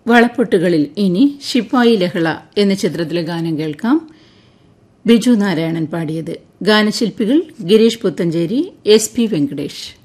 വളപ്പൊട്ടുകളിൽ ഇനി ശിപ്പായി ലഹള എന്ന ചിത്രത്തിലെ ഗാനം കേൾക്കാം. ബിജു നാരായണൻ പാടിയത്. ഗാനശില്പികൾ ഗിരീഷ് പുത്തഞ്ചേരി, എസ് പി വെങ്കടേഷ്.